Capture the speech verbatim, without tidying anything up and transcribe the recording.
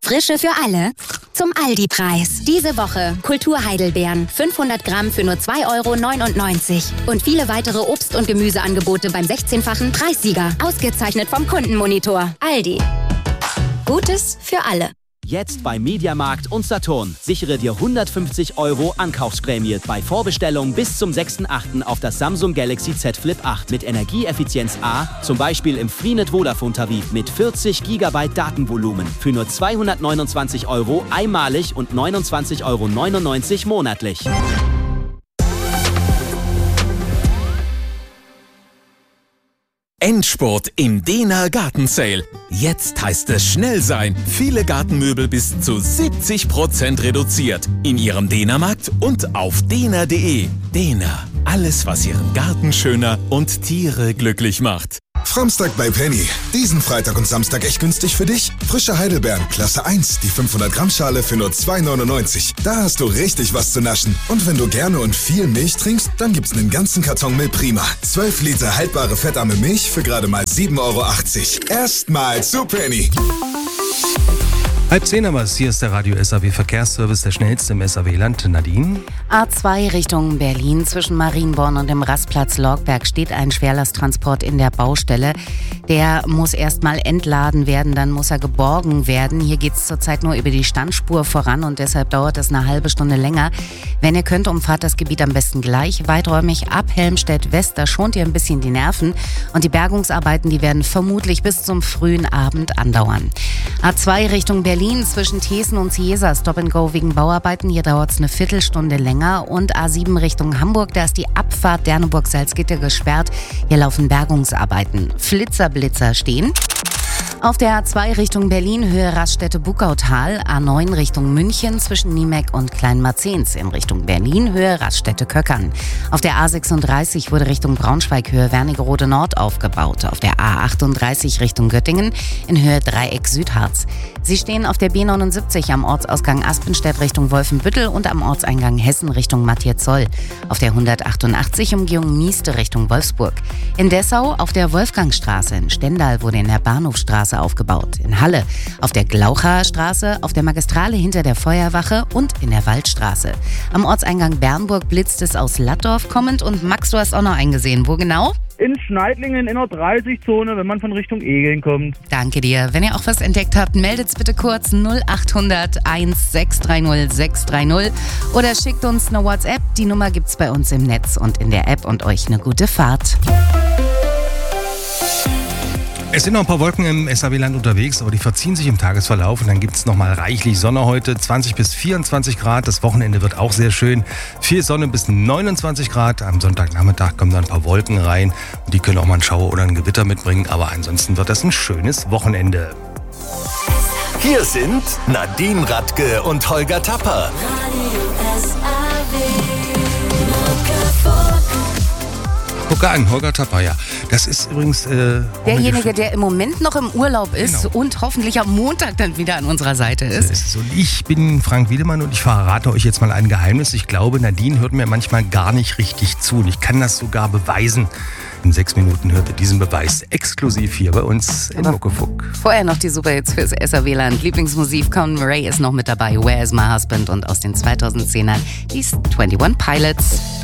Frische für alle zum Aldi-Preis. Diese Woche Kultur-Heidelbeeren, fünfhundert Gramm für nur zwei Euro neunundneunzig. Und viele weitere Obst- und Gemüseangebote beim sechzehnfachen Preissieger. Ausgezeichnet vom Kundenmonitor. Aldi. Gutes für alle. Jetzt bei Mediamarkt und Saturn. Sichere dir hundertfünfzig Euro Ankaufsprämie bei Vorbestellung bis zum sechsten achten auf das Samsung Galaxy Z Flip acht mit Energieeffizienz A, zum Beispiel im Freenet Vodafone-Tarif mit vierzig Gigabyte Datenvolumen für nur zweihundertneunundzwanzig Euro einmalig und neunundzwanzig Euro neunundneunzig monatlich. Endspurt im Dehner Gartensale. Jetzt heißt es schnell sein. Viele Gartenmöbel bis zu siebzig Prozent reduziert. In Ihrem Dehnermarkt und auf dehner punkt de. Dehner. Alles, was Ihren Garten schöner und Tiere glücklich macht. Framstag bei Penny. Diesen Freitag und Samstag echt günstig für dich. Frische Heidelbeeren, Klasse eins, die fünfhundert Gramm Schale für nur zwei neunundneunzig. Da hast du richtig was zu naschen. Und wenn du gerne und viel Milch trinkst, dann gibt's einen ganzen Karton Milch Prima. zwölf Liter haltbare fettarme Milch für gerade mal sieben Euro achtzig. Erstmal zu Penny. Halb zehn aber hier ist der Radio S A W Verkehrsservice, der schnellste im S A W-Land. Nadine? A zwei Richtung Berlin zwischen Marienborn und dem Rastplatz Lorgberg steht ein Schwerlasttransport in der Baustelle. Der muss erstmal entladen werden, dann muss er geborgen werden. Hier geht es zurzeit nur über die Standspur voran und deshalb dauert es eine halbe Stunde länger. Wenn ihr könnt, umfahrt das Gebiet am besten gleich weiträumig ab Helmstedt-West. Da schont ihr ein bisschen die Nerven und die Bergungsarbeiten, die werden vermutlich bis zum frühen Abend andauern. A zwei Richtung Berlin zwischen Thesen und Ciesa, Stop and Go wegen Bauarbeiten. Hier dauert es eine Viertelstunde länger. Und A sieben Richtung Hamburg, da ist die Abfahrt Derneburg-Salzgitter gesperrt. Hier laufen Bergungsarbeiten. Flitzerblitzer stehen. Auf der A zwei Richtung Berlin, Höhe Raststätte-Buckautal, A neun Richtung München zwischen Niemek und Kleinmarzens, in Richtung Berlin, Höhe Raststätte-Köckern. Auf der A sechsunddreißig wurde Richtung Braunschweig, Höhe Wernigerode Nord aufgebaut. Auf der A achtunddreißig Richtung Göttingen, in Höhe Dreieck Südharz. Sie stehen auf der B neunundsiebzig am Ortsausgang Aspenstedt Richtung Wolfenbüttel und am Ortseingang Hessen Richtung Matthias-Zoll. Auf der hundertachtundachtzig Umgehung Mieste Richtung Wolfsburg. In Dessau auf der Wolfgangstraße, in Stendal wurde in der Bahnhofstraße aufgebaut. In Halle auf der Glauchaer Straße, auf der Magistrale hinter der Feuerwache und in der Waldstraße. Am Ortseingang Bernburg blitzt es aus Lattdorf kommend und Max, du hast auch noch eingesehen. Wo genau? In Schneidlingen in der dreißig-Zone, wenn man von Richtung Egeln kommt. Danke dir. Wenn ihr auch was entdeckt habt, meldet's bitte kurz null achthundert eins sechs drei null sechs drei null oder schickt uns eine WhatsApp. Die Nummer gibt's bei uns im Netz und in der App und euch eine gute Fahrt. Es sind noch ein paar Wolken im S A W-Land unterwegs, aber die verziehen sich im Tagesverlauf und dann gibt es nochmal reichlich Sonne heute, zwanzig bis vierundzwanzig Grad. Das Wochenende wird auch sehr schön. Viel Sonne bis neunundzwanzig Grad. Am Sonntagnachmittag kommen dann ein paar Wolken rein und die können auch mal einen Schauer oder ein Gewitter mitbringen, aber ansonsten wird das ein schönes Wochenende. Hier sind Nadine Radke und Holger Tapper. Gucke an, Holger Tapper, ja. Das ist übrigens... Äh, derjenige, der im Moment noch im Urlaub ist genau. und hoffentlich am Montag dann wieder an unserer Seite ist. ist. Und ich bin Frank Wiedemann und ich verrate euch jetzt mal ein Geheimnis. Ich glaube, Nadine hört mir manchmal gar nicht richtig zu und ich kann das sogar beweisen. In sechs Minuten hört ihr diesen Beweis exklusiv hier bei uns in Muckefuck. Vorher noch die Superhits fürs S A W-Land. Lieblingsmusik, Conn Murray ist noch mit dabei. Where is my husband? Und aus den zweitausendzehnern die einundzwanzig Pilots.